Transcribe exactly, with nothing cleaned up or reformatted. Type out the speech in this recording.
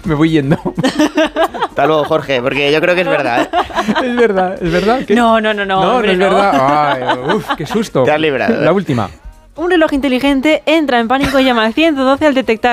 Me voy yendo. Hasta luego, Jorge, porque yo creo que es verdad, ¿eh? Es verdad, es verdad. ¿Qué? No, no, no, no. No, hombre, no es no. verdad. Ay, uf, qué susto. Te has librado. La última. Un reloj inteligente entra en pánico y llama al ciento doce al detectar